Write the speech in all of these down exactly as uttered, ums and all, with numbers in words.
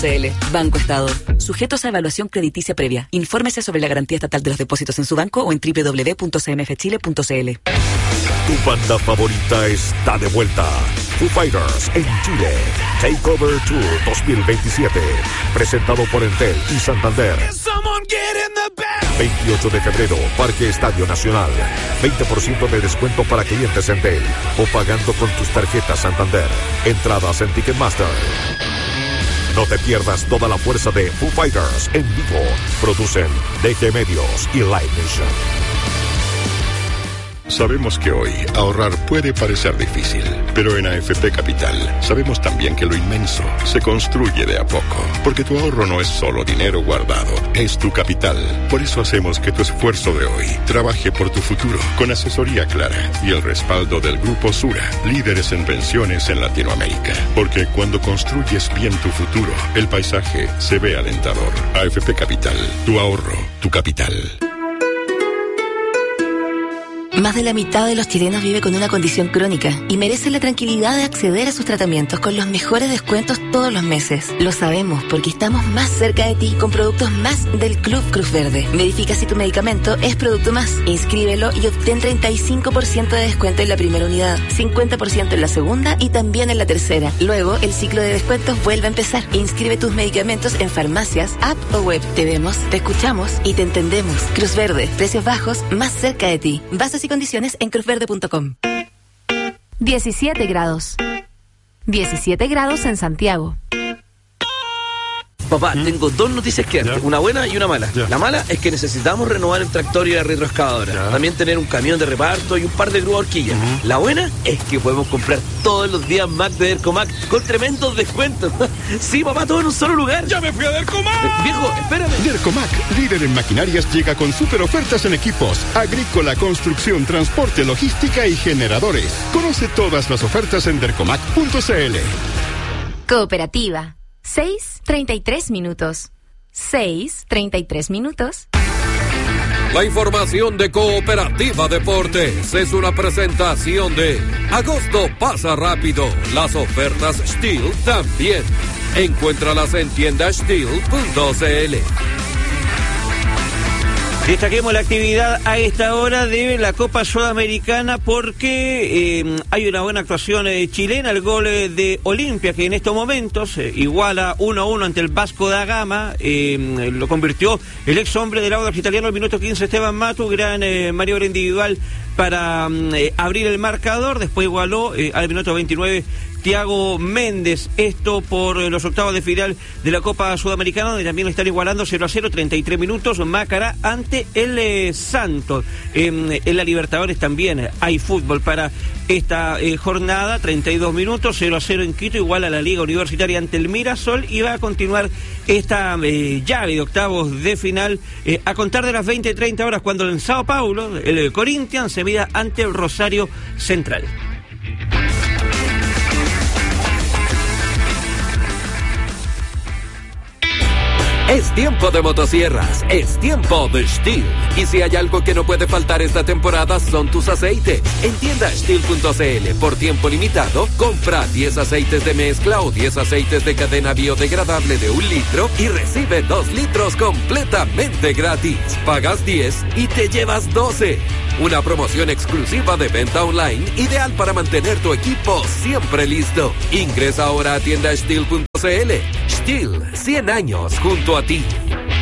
C L. Banco Estado. Sujetos a evaluación crediticia previa. Infórmese sobre la garantía estatal de los depósitos en su banco o en doble u doble u doble u punto c m f chile punto c l. Tu banda favorita está de vuelta. Foo Fighters en Chile. Takeover Tour dos mil veintisiete. Presentado por Entel y Santander. veintiocho de febrero, Parque Estadio Nacional. veinte por ciento de descuento para clientes Entel o pagando con tus tarjetas Santander. Entradas en Ticketmaster. No te pierdas toda la fuerza de Foo Fighters en vivo. Producen D G Medios y Live Nation. Sabemos que hoy ahorrar puede parecer difícil, pero en A F P Capital sabemos también que lo inmenso se construye de a poco, porque tu ahorro no es solo dinero guardado, es tu capital. Por eso hacemos que tu esfuerzo de hoy trabaje por tu futuro, con asesoría clara y el respaldo del Grupo Sura, líderes en pensiones en Latinoamérica. Porque cuando construyes bien tu futuro, el paisaje se ve alentador. A F P Capital, tu ahorro, tu capital. Más de la mitad de los chilenos vive con una condición crónica y merece la tranquilidad de acceder a sus tratamientos con los mejores descuentos todos los meses. Lo sabemos porque estamos más cerca de ti con productos más del Club Cruz Verde. Verifica si tu medicamento es producto más. Inscríbelo y obtén treinta y cinco por ciento de descuento en la primera unidad, cincuenta por ciento en la segunda y también en la tercera. Luego, el ciclo de descuentos vuelve a empezar. Inscribe tus medicamentos en farmacias, app o web. Te vemos, te escuchamos y te entendemos. Cruz Verde, precios bajos, más cerca de ti. Bases y condiciones en cruz verde punto com. diecisiete grados. diecisiete grados en Santiago. Papá, ¿Mm? tengo dos noticias que darte, una buena y una mala. Ya. La mala es que necesitamos renovar el tractor y la retroexcavadora. Ya. También tener un camión de reparto y un par de grúas horquillas. Uh-huh. La buena es que podemos comprar todos los días Mac de Dercomac con tremendos descuentos. Sí, papá, todo en un solo lugar. ¡Ya me fui a Dercomac! Eh, viejo, espérame. Dercomac, líder en maquinarias, llega con super ofertas en equipos, agrícola, construcción, transporte, logística y generadores. Conoce todas las ofertas en dercomac punto c l. Cooperativa. seis treinta y tres minutos. seis treinta y tres minutos. La información de Cooperativa Deportes es una presentación de Agosto pasa rápido. Las ofertas Steel también. Encuéntralas en tienda steel punto c l. Destaquemos la actividad a esta hora de la Copa Sudamericana porque eh, hay una buena actuación eh, chilena, el gol eh, de Olimpia que en estos momentos eh, iguala uno a uno ante el Vasco da Gama, eh, lo convirtió el ex hombre del Audax italiano al minuto quince, Esteban Matu, gran eh, maniobra individual para eh, abrir el marcador, después igualó eh, al minuto veintinueve Thiago Méndez, esto por eh, los octavos de final de la Copa Sudamericana, donde también están igualando cero a cero, treinta y tres minutos, Mácara ante el eh, Santos. Eh, en la Libertadores también hay fútbol para esta eh, jornada, treinta y dos minutos, cero a cero en Quito, igual a la Liga Universitaria ante el Mirasol, y va a continuar esta eh, llave de octavos de final eh, a contar de las veinte treinta horas, cuando en Sao Paulo el, el Corinthians se mida ante el Rosario Central. Es tiempo de motosierras, es tiempo de Steel. Y si hay algo que no puede faltar esta temporada son tus aceites. En tienda steel punto c l, por tiempo limitado, compra diez aceites de mezcla o diez aceites de cadena biodegradable de un litro y recibe dos litros completamente gratis. Pagas diez y te llevas doce. Una promoción exclusiva de venta online, ideal para mantener tu equipo siempre listo. Ingresa ahora a tienda steel punto c l. Steel, cien años junto a ti.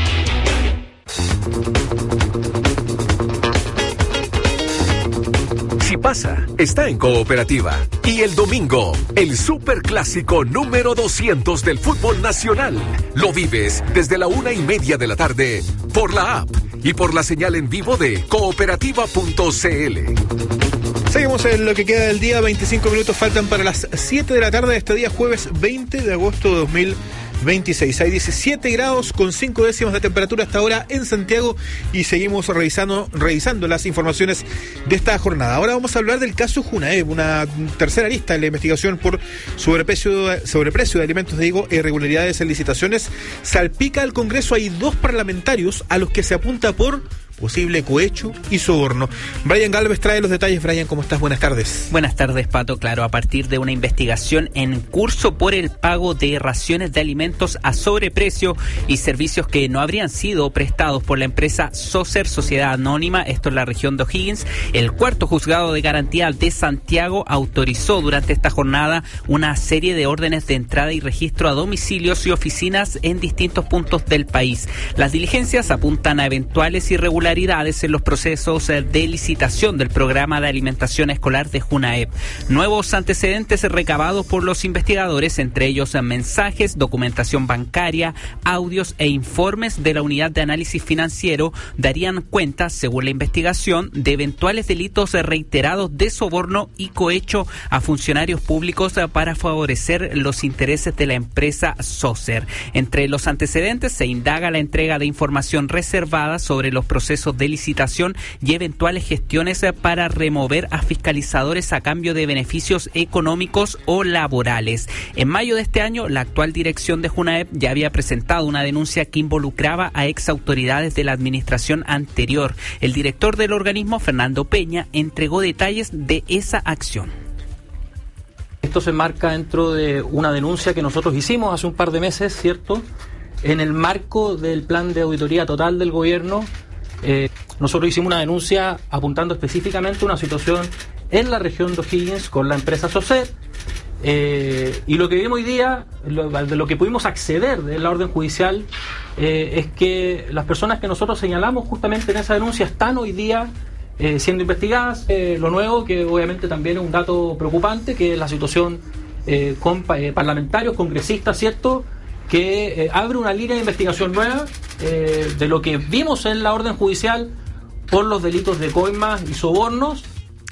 Si pasa, está en Cooperativa. Y el domingo, el superclásico número doscientos del fútbol nacional. Lo vives desde la una y media de la tarde por la app y por la señal en vivo de cooperativa punto c l. Seguimos en lo que queda del día, veinticinco minutos faltan para las siete de la tarde de este día jueves veinte de agosto de dos mil veintiséis. Hay diecisiete grados con cinco décimas de temperatura hasta ahora en Santiago y seguimos revisando, revisando las informaciones de esta jornada. Ahora vamos a hablar del caso Junaep, una tercera arista en la investigación por sobreprecio, sobreprecio de alimentos, digo, irregularidades en licitaciones. Salpica al Congreso, hay dos parlamentarios a los que se apunta por posible cohecho y soborno. Brian Galvez trae los detalles. Brian, ¿cómo estás? Buenas tardes. Buenas tardes, Pato. Claro, a partir de una investigación en curso por el pago de raciones de alimentos a sobreprecio y servicios que no habrían sido prestados por la empresa Socer, Sociedad Anónima, esto en la región de O'Higgins, el cuarto juzgado de garantía de Santiago autorizó durante esta jornada una serie de órdenes de entrada y registro a domicilios y oficinas en distintos puntos del país. Las diligencias apuntan a eventuales irregularidades en los procesos de licitación del programa de alimentación escolar de JUNAEP. Nuevos antecedentes recabados por los investigadores, entre ellos mensajes, documentación bancaria, audios e informes de la unidad de análisis financiero, darían cuenta, según la investigación, de eventuales delitos reiterados de soborno y cohecho a funcionarios públicos para favorecer los intereses de la empresa Socer. Entre los antecedentes se indaga la entrega de información reservada sobre los procesos de licitación y eventuales gestiones para remover a fiscalizadores a cambio de beneficios económicos o laborales. En mayo de este año, la actual dirección de JUNAEP ya había presentado una denuncia que involucraba a exautoridades de la administración anterior. El director del organismo, Fernando Peña, entregó detalles de esa acción. Esto se enmarca dentro de una denuncia que nosotros hicimos hace un par de meses, ¿cierto? En el marco del plan de auditoría total del gobierno. Eh, nosotros hicimos una denuncia apuntando específicamente a una situación en la región de O'Higgins con la empresa Socer, eh, y lo que vimos hoy día, lo, de lo que pudimos acceder de la orden judicial, eh, es que las personas que nosotros señalamos justamente en esa denuncia están hoy día eh, siendo investigadas. Eh, lo nuevo, que obviamente también es un dato preocupante, que es la situación eh, con eh, parlamentarios, congresistas, ¿cierto?, que eh, abre una línea de investigación nueva eh, de lo que vimos en la orden judicial por los delitos de coimas y sobornos.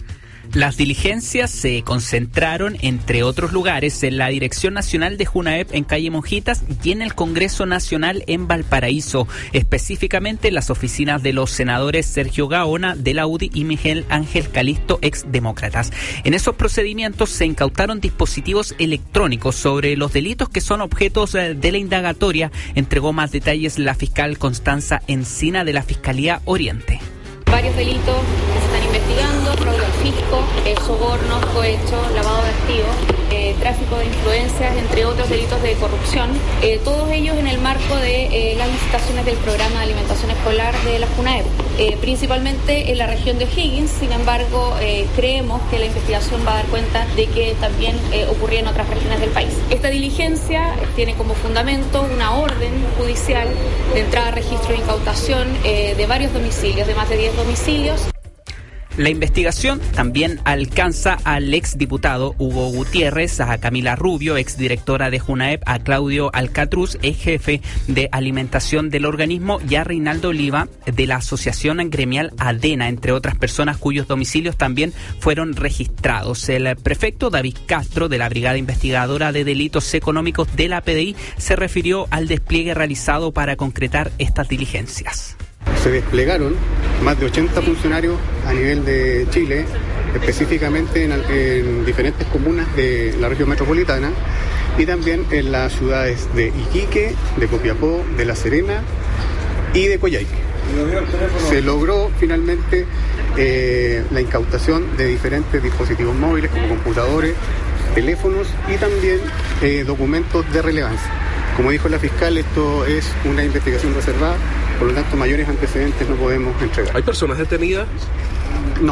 Las diligencias se concentraron, entre otros lugares, en la Dirección Nacional de JUNAEP en calle Monjitas y en el Congreso Nacional en Valparaíso, específicamente en las oficinas de los senadores Sergio Gaona de la U D I y Miguel Ángel Calisto, exdemócratas. En esos procedimientos se incautaron dispositivos electrónicos sobre los delitos que son objetos de la indagatoria. Entregó más detalles la fiscal Constanza Encina de la Fiscalía Oriente. Varios delitos que se están investigando: fraude al fisco, eh, sobornos, cohecho, lavado de activos, eh, tráfico de influencias, entre otros delitos de corrupción, eh, todos ellos en el marco de eh, las licitaciones del programa de alimentación escolar de la JUNAEP, eh, principalmente en la región de O'Higgins. Sin embargo, eh, creemos que la investigación va a dar cuenta de que también eh, ocurría en otras regiones del país. Esta diligencia tiene como fundamento una orden judicial de entrada, registro e incautación eh, de varios domicilios, de más de diez domicilios. La investigación también alcanza al exdiputado Hugo Gutiérrez, a Camila Rubio, exdirectora de JUNAEP, a Claudio Alcatruz, ex jefe de alimentación del organismo, y a Reinaldo Oliva de la asociación gremial ADENA, entre otras personas cuyos domicilios también fueron registrados. El prefecto David Castro, de la Brigada Investigadora de Delitos Económicos de la P D I, se refirió al despliegue realizado para concretar estas diligencias. Se desplegaron más de ochenta funcionarios a nivel de Chile, específicamente en, en diferentes comunas de la región metropolitana y también en las ciudades de Iquique, de Copiapó, de La Serena y de Coyhaique. Se logró finalmente eh, la incautación de diferentes dispositivos móviles como computadores, teléfonos y también eh, documentos de relevancia. Como dijo la fiscal, esto es una investigación reservada, por lo tanto mayores antecedentes no podemos entregar. ¿Hay personas detenidas? No.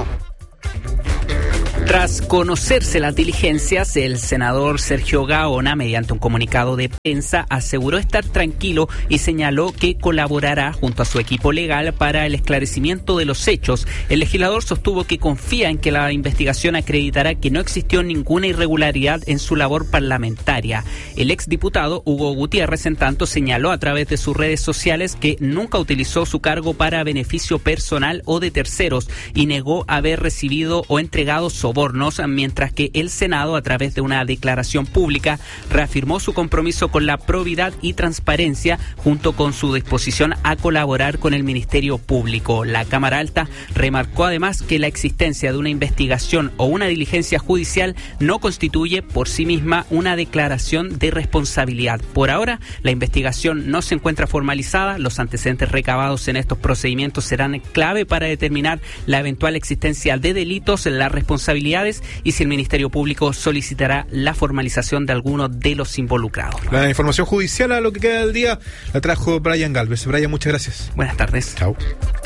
Tras conocerse las diligencias, el senador Sergio Gaona, mediante un comunicado de prensa, aseguró estar tranquilo y señaló que colaborará junto a su equipo legal para el esclarecimiento de los hechos. El legislador sostuvo que confía en que la investigación acreditará que no existió ninguna irregularidad en su labor parlamentaria. El exdiputado Hugo Gutiérrez, en tanto, señaló a través de sus redes sociales que nunca utilizó su cargo para beneficio personal o de terceros y negó haber recibido o entregado sobornos sobornos, mientras que el Senado, a través de una declaración pública, reafirmó su compromiso con la probidad y transparencia, junto con su disposición a colaborar con el Ministerio Público. La Cámara Alta remarcó además que la existencia de una investigación o una diligencia judicial no constituye por sí misma una declaración de responsabilidad. Por ahora, la investigación no se encuentra formalizada. Los antecedentes recabados en estos procedimientos serán clave para determinar la eventual existencia de delitos, las responsabilidades y si el Ministerio Público solicitará la formalización de alguno de los involucrados. La información judicial a lo que queda del día la trajo Brian Galvez. Brian, muchas gracias. Buenas tardes. Chao.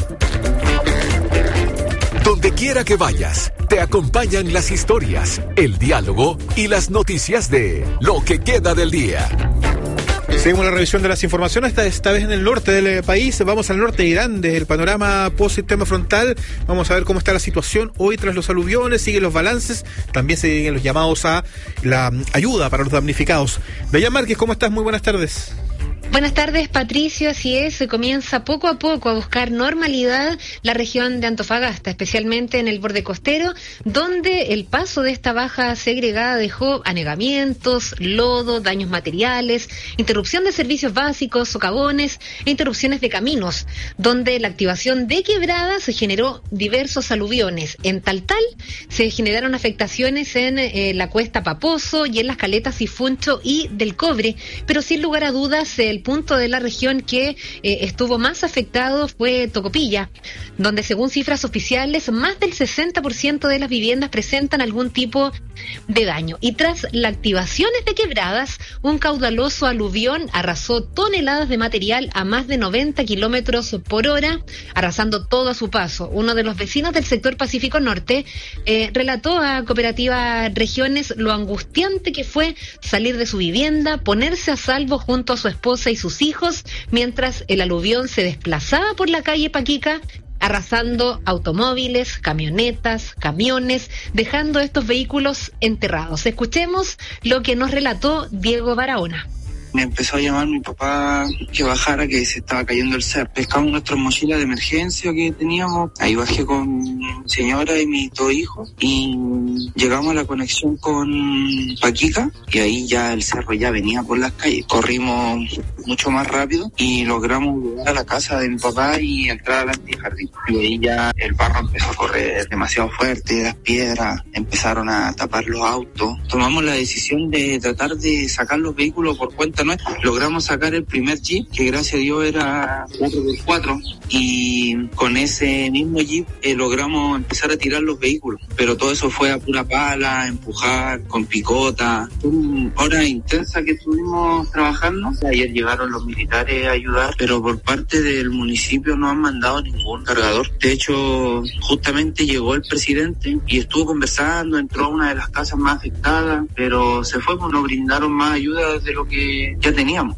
Donde quiera que vayas, te acompañan las historias, el diálogo y las noticias de lo que queda del día. Seguimos la revisión de las informaciones, esta, esta vez en el norte del país. Vamos al norte de Irán, desde el panorama post-sistema frontal. Vamos a ver cómo está la situación hoy tras los aluviones, siguen los balances, también siguen los llamados a la ayuda para los damnificados. Bella Márquez, ¿cómo estás? Muy buenas tardes. Buenas tardes, Patricio. Así es, se comienza poco a poco a buscar normalidad la región de Antofagasta, especialmente en el borde costero, donde el paso de esta baja segregada dejó anegamientos, lodo, daños materiales, interrupción de servicios básicos, socavones e interrupciones de caminos, donde la activación de quebradas se generó diversos aluviones. En Taltal se generaron afectaciones en eh, la cuesta Paposo y en las caletas Sifuncho y del Cobre, pero sin lugar a dudas el punto de la región que eh, estuvo más afectado fue Tocopilla, donde según cifras oficiales más del sesenta por ciento de las viviendas presentan algún tipo de daño. Y tras las activaciones de quebradas, un caudaloso aluvión arrasó toneladas de material a más de noventa kilómetros por hora, arrasando todo a su paso. Uno de los vecinos del sector Pacífico Norte eh, relató a Cooperativa Regiones lo angustiante que fue salir de su vivienda, ponerse a salvo junto a su esposa y sus hijos, mientras el aluvión se desplazaba por la calle Paquica, arrasando automóviles, camionetas, camiones, dejando estos vehículos enterrados. Escuchemos lo que nos relató Diego Barahona. Me empezó a llamar mi papá que bajara, que se estaba cayendo el cerro. Pescamos nuestras mochilas de emergencia que teníamos. Ahí bajé con mi señora y mis dos hijos y llegamos a la conexión con Paquica y ahí ya el cerro ya venía por las calles. Corrimos mucho más rápido y logramos llegar a la casa de mi papá y entrar al antijardín. Y ahí ya el barro empezó a correr demasiado fuerte, las piedras empezaron a tapar los autos. Tomamos la decisión de tratar de sacar los vehículos por cuenta nuestra. Logramos sacar el primer Jeep, que gracias a Dios era cuatro por cuatro, y con ese mismo Jeep eh, logramos empezar a tirar los vehículos. Pero todo eso fue a pura pala, empujar, con picota. Una hora intensa que estuvimos trabajando. Ayer llegaron los militares a ayudar, pero por parte del municipio no han mandado ningún cargador. De hecho, justamente llegó el presidente y estuvo conversando, entró a una de las casas más afectadas, pero se fue, pues nos brindaron más ayuda de lo que ya teníamos.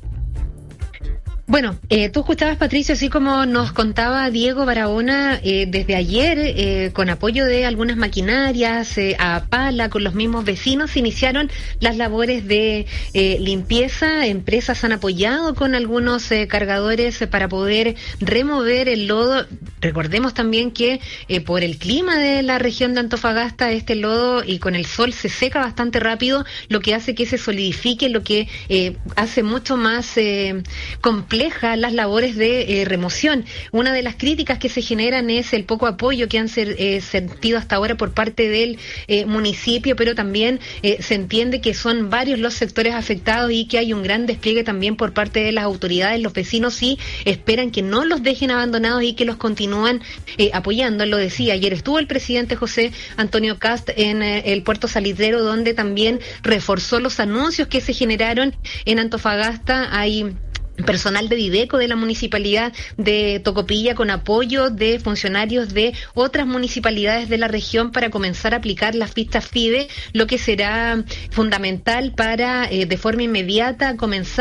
Bueno, eh, tú escuchabas, Patricio, así como nos contaba Diego Barahona, eh, desde ayer, eh, con apoyo de algunas maquinarias, eh, a pala, con los mismos vecinos, se iniciaron las labores de eh, limpieza. Empresas han apoyado con algunos eh, cargadores eh, para poder remover el lodo. Recordemos también que eh, por el clima de la región de Antofagasta, este lodo y con el sol se seca bastante rápido, lo que hace que se solidifique, lo que eh, hace mucho más eh, complejo las labores de eh, remoción. Una de las críticas que se generan es el poco apoyo que han ser, eh, sentido hasta ahora por parte del eh, municipio, pero también eh, se entiende que son varios los sectores afectados y que hay un gran despliegue también por parte de las autoridades. Los vecinos sí esperan que no los dejen abandonados y que los continúen eh, apoyando. Lo decía, ayer estuvo el presidente José Antonio Kast en eh, el puerto salitrero, donde también reforzó los anuncios que se generaron en Antofagasta. Hay personal de Dideco de la municipalidad de Tocopilla con apoyo de funcionarios de otras municipalidades de la región para comenzar a aplicar las fichas FIDE, lo que será fundamental para eh, de forma inmediata comenzar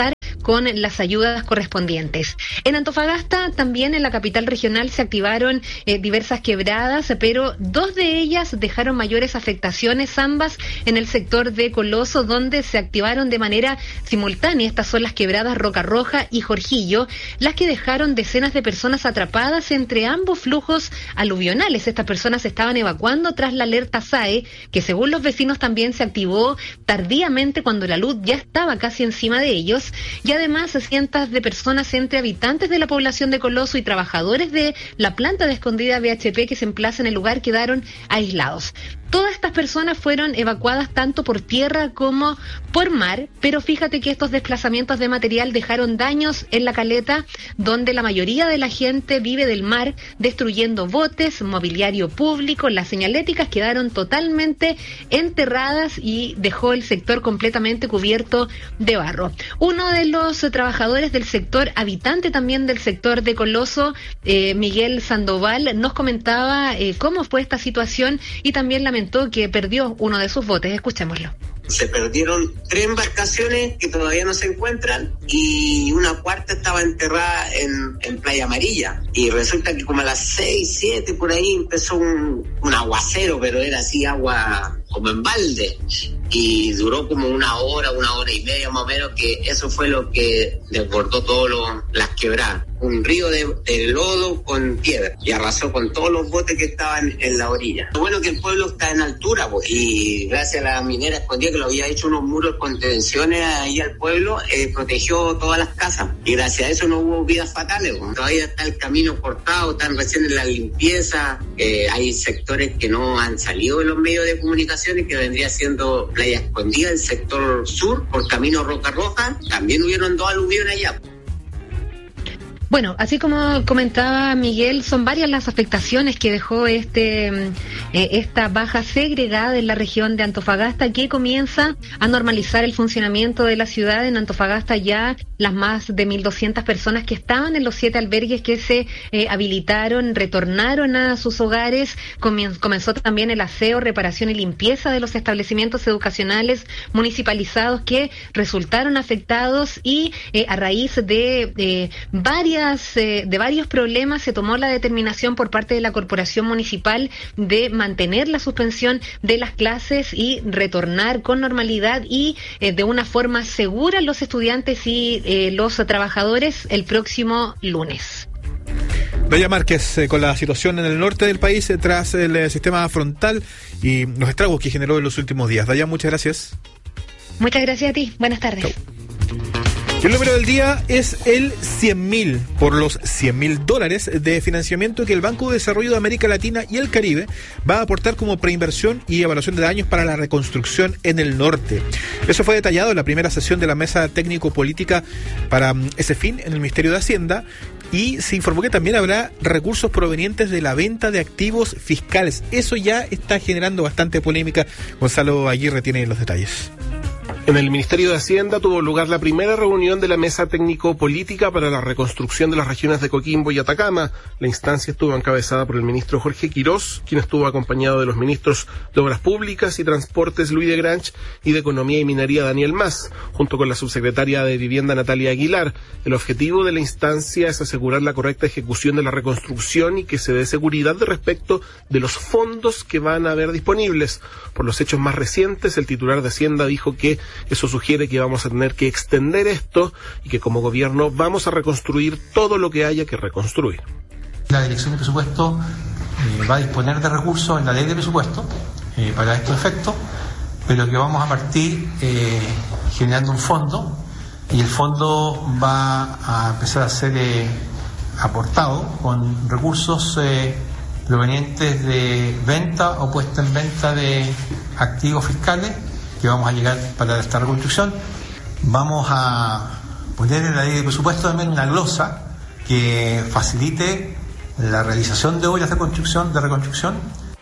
con las ayudas correspondientes. En Antofagasta, también en la capital regional, se activaron eh, diversas quebradas, pero dos de ellas dejaron mayores afectaciones, ambas en el sector de Coloso, donde se activaron de manera simultánea. Estas son las quebradas Roca Roja y Jorgillo, las que dejaron decenas de personas atrapadas entre ambos flujos aluvionales. Estas personas estaban evacuando tras la alerta S A E, que según los vecinos también se activó tardíamente cuando la luz ya estaba casi encima de ellos, y además cientos de personas entre habitantes de la población de Coloso y trabajadores de la planta de escondida B H P que se emplaza en el lugar quedaron aislados. Todas estas personas fueron evacuadas tanto por tierra como por mar, pero fíjate que estos desplazamientos de material dejaron daños en la caleta, donde la mayoría de la gente vive del mar, destruyendo botes, mobiliario público. Las señaléticas quedaron totalmente enterradas y dejó el sector completamente cubierto de barro. Uno de los trabajadores del sector, habitante también del sector de Coloso, eh, Miguel Sandoval, nos comentaba eh, cómo fue esta situación y también lamentó que perdió uno de sus botes. Escuchémoslo. Se perdieron tres embarcaciones que todavía no se encuentran y una cuarta estaba enterrada en, en Playa Amarilla. Y resulta que como a las seis, siete por ahí empezó un, un aguacero, pero era así agua como en balde. Y duró como una hora, una hora y media más o menos, que eso fue lo que desbordó todas las quebradas. Un río de, de lodo con piedra y arrasó con todos los botes que estaban en la orilla. Lo bueno es que el pueblo está en altura, pues, y gracias a la minera escondida que lo había hecho unos muros con contenciones ahí al pueblo, eh, protegió todas las casas y gracias a eso no hubo vidas fatales, pues. Todavía está el camino cortado, están recién en la limpieza, eh, hay sectores que no han salido de los medios de comunicación y que vendría siendo Playa Escondida, el sector sur, por camino Roca Roja, también hubieron dos aluviones allá. Bueno, así como comentaba Miguel, son varias las afectaciones que dejó este eh, esta baja segregada en la región de Antofagasta, que comienza a normalizar el funcionamiento de la ciudad. En Antofagasta ya las más de mil doscientas personas que estaban en los siete albergues que se eh, habilitaron retornaron a sus hogares. Comien- comenzó también el aseo, reparación y limpieza de los establecimientos educacionales municipalizados que resultaron afectados y eh, a raíz de eh, varias de varios problemas se tomó la determinación por parte de la Corporación Municipal de mantener la suspensión de las clases y retornar con normalidad y eh, de una forma segura los estudiantes y eh, los trabajadores el próximo lunes. Daya Márquez, eh, con la situación en el norte del país eh, tras el eh, sistema frontal y los estragos que generó en los últimos días. Daya, muchas gracias. Muchas gracias a ti. Buenas tardes. Chau. El número del día es el cien mil, por los cien mil dólares de financiamiento que el Banco de Desarrollo de América Latina y el Caribe va a aportar como preinversión y evaluación de daños para la reconstrucción en el norte. Eso fue detallado en la primera sesión de la Mesa Técnico-Política para ese fin en el Ministerio de Hacienda, y se informó que también habrá recursos provenientes de la venta de activos fiscales. Eso ya está generando bastante polémica. Gonzalo Aguirre tiene los detalles. En el Ministerio de Hacienda tuvo lugar la primera reunión de la Mesa Técnico-Política para la reconstrucción de las regiones de Coquimbo y Atacama. La instancia estuvo encabezada por el ministro Jorge Quirós, quien estuvo acompañado de los ministros de Obras Públicas y Transportes Luis de Granch y de Economía y Minería Daniel Mas, junto con la subsecretaria de Vivienda Natalia Aguilar. El objetivo de la instancia es asegurar la correcta ejecución de la reconstrucción y que se dé seguridad de respecto de los fondos que van a haber disponibles. Por los hechos más recientes, el titular de Hacienda dijo que eso sugiere que vamos a tener que extender esto y que como gobierno vamos a reconstruir todo lo que haya que reconstruir. La Dirección de Presupuesto eh, va a disponer de recursos en la ley de presupuesto eh, para estos efectos, pero que vamos a partir eh, generando un fondo, y el fondo va a empezar a ser eh, aportado con recursos eh, provenientes de venta o puesta en venta de activos fiscales que vamos a llegar para esta reconstrucción. Vamos a poner en la ley de presupuesto también una glosa que facilite la realización de obras de construcción, de reconstrucción.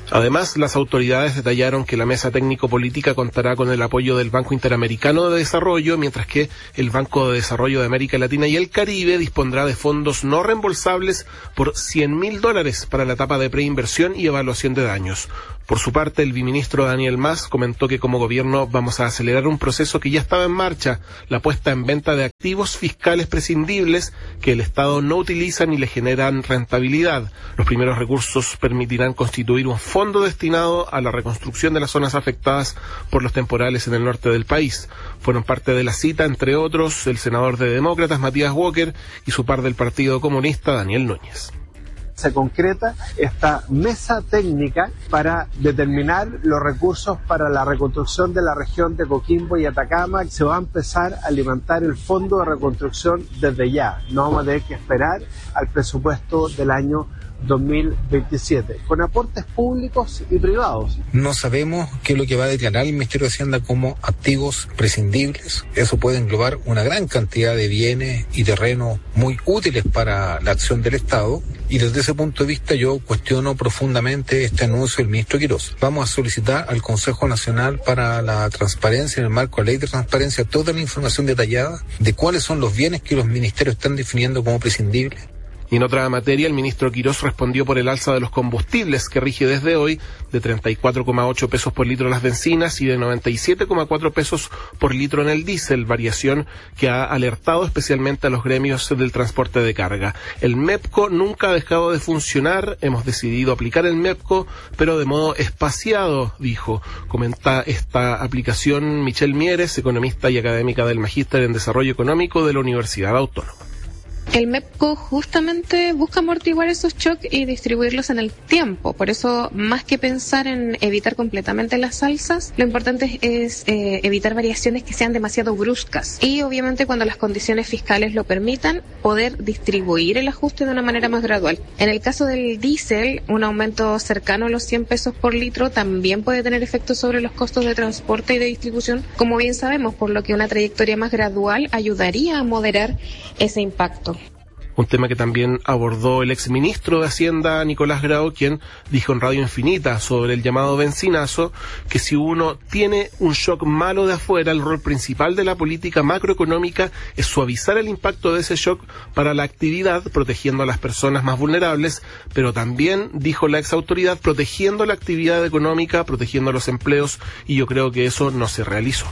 Además, las autoridades detallaron que la mesa técnico-política contará con el apoyo del Banco Interamericano de Desarrollo, mientras que el Banco de Desarrollo de América Latina y el Caribe dispondrá de fondos no reembolsables por cien mil dólares para la etapa de preinversión y evaluación de daños. Por su parte, el viceministro Daniel Mas comentó que como gobierno vamos a acelerar un proceso que ya estaba en marcha, la puesta en venta de activos fiscales prescindibles que el Estado no utiliza ni le generan rentabilidad. Los primeros recursos permitirán constituir un fondo destinado a la reconstrucción de las zonas afectadas por los temporales en el norte del país. Fueron parte de la cita, entre otros, el senador de Demócratas Matías Walker y su par del Partido Comunista Daniel Núñez. Se concreta esta mesa técnica para determinar los recursos para la reconstrucción de la región de Coquimbo y Atacama. Se va a empezar a alimentar el fondo de reconstrucción desde ya. No vamos a tener que esperar al presupuesto del año dos mil veintisiete, con aportes públicos y privados. No sabemos qué es lo que va a declarar el Ministerio de Hacienda como activos prescindibles. Eso puede englobar una gran cantidad de bienes y terrenos muy útiles para la acción del Estado. Y desde ese punto de vista yo cuestiono profundamente este anuncio del ministro Quirós. Vamos a solicitar al Consejo Nacional para la Transparencia, en el marco de la Ley de Transparencia, toda la información detallada de cuáles son los bienes que los ministerios están definiendo como prescindibles. Y en otra materia, el ministro Quirós respondió por el alza de los combustibles, que rige desde hoy de treinta y cuatro coma ocho pesos por litro las bencinas y de noventa y siete coma cuatro pesos por litro en el diésel, variación que ha alertado especialmente a los gremios del transporte de carga. El MEPCO nunca ha dejado de funcionar, hemos decidido aplicar el MEPCO, pero de modo espaciado, dijo. Comenta esta aplicación Michelle Mieres, economista y académica del Magíster en Desarrollo Económico de la Universidad Autónoma. El MEPCO justamente busca amortiguar esos shocks y distribuirlos en el tiempo. Por eso, más que pensar en evitar completamente las alzas, lo importante es eh, evitar variaciones que sean demasiado bruscas. Y obviamente cuando las condiciones fiscales lo permitan, poder distribuir el ajuste de una manera más gradual. En el caso del diésel, un aumento cercano a los cien pesos por litro también puede tener efectos sobre los costos de transporte y de distribución, como bien sabemos, por lo que una trayectoria más gradual ayudaría a moderar ese impacto. Un tema que también abordó el exministro de Hacienda, Nicolás Grau, quien dijo en Radio Infinita sobre el llamado bencinazo, que si uno tiene un shock malo de afuera, el rol principal de la política macroeconómica es suavizar el impacto de ese shock para la actividad, protegiendo a las personas más vulnerables, pero también, dijo la exautoridad, protegiendo la actividad económica, protegiendo los empleos, y yo creo que eso no se realizó.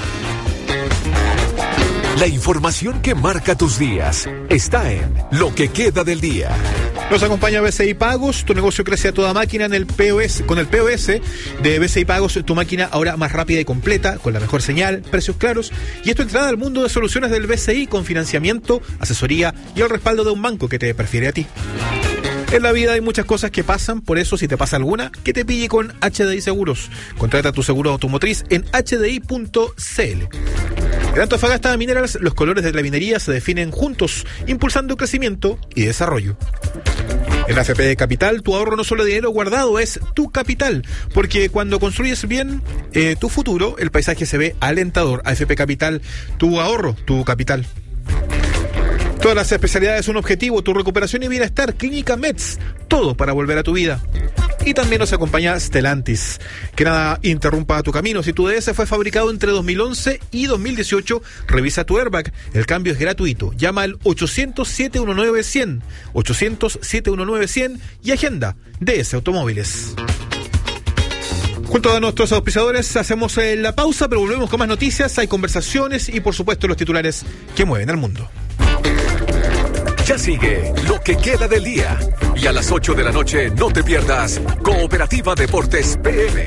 La información que marca tus días está en Lo que queda del día. Nos acompaña B C I Pagos, tu negocio crece a toda máquina en el P O S. Con el P O S de B C I Pagos, tu máquina ahora más rápida y completa, con la mejor señal, precios claros, y es tu entrada al mundo de soluciones del B C I con financiamiento, asesoría y el respaldo de un banco que te prefiere a ti. En la vida hay muchas cosas que pasan, por eso si te pasa alguna, que te pille con H D I Seguros. Contrata tu seguro automotriz en h d i punto c l. En Antofagasta Minerals, los colores de la minería se definen juntos, impulsando crecimiento y desarrollo. En A F P Capital, tu ahorro no solo dinero guardado, es tu capital, porque cuando construyes bien eh, tu futuro, el paisaje se ve alentador. A F P Capital, tu ahorro, tu capital. Todas las especialidades, un objetivo, tu recuperación y bienestar. Clínica Meds, todo para volver a tu vida. Y también nos acompaña Stellantis. Que nada interrumpa tu camino. Si tu D S fue fabricado entre dos mil once y dos mil dieciocho, revisa tu airbag. El cambio es gratuito. Llama al ochocientos, siete uno nueve, cien. ochocientos, siete uno nueve, cien y agenda D S Automóviles. Junto a nuestros auspiciadores hacemos eh, la pausa, pero volvemos con más noticias. Hay conversaciones y por supuesto los titulares que mueven al mundo. Ya sigue Lo que queda del día. Y a las ocho de la noche no te pierdas Cooperativa Deportes P M.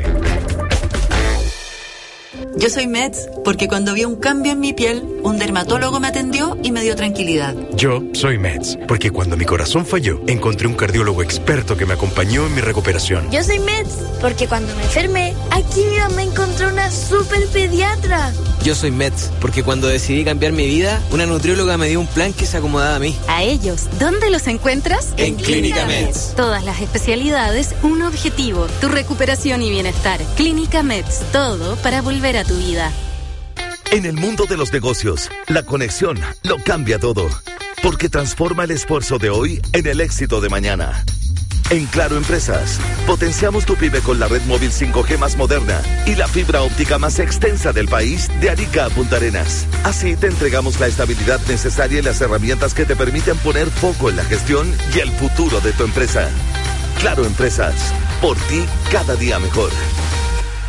Yo soy Meds porque cuando vi un cambio en mi piel, un dermatólogo me atendió y me dio tranquilidad. Yo soy Meds porque cuando mi corazón falló, encontré un cardiólogo experto que me acompañó en mi recuperación. Yo soy Meds porque cuando me enfermé, aquí mi mamá encontró una super pediatra. Yo soy Meds porque cuando decidí cambiar mi vida, una nutrióloga me dio un plan que se acomodaba a mí. A ellos, ¿dónde los encuentras? En, en Clínica Meds. Todas las especialidades, un objetivo, tu recuperación y bienestar. Clínica Meds, todo para volver a tu vida. En el mundo de los negocios, la conexión lo cambia todo, porque transforma el esfuerzo de hoy en el éxito de mañana. En Claro Empresas, potenciamos tu pyme con la red móvil cinco G más moderna y la fibra óptica más extensa del país de Arica a Punta Arenas. Así te entregamos la estabilidad necesaria y las herramientas que te permiten poner foco en la gestión y el futuro de tu empresa. Claro Empresas, por ti cada día mejor.